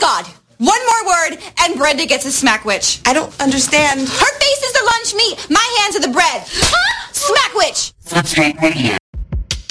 God. One more word, and Brenda gets a Smackwitch. I don't understand. Her face is the lunch meat. My hands are the bread. Smackwitch. Fifth Street Radio.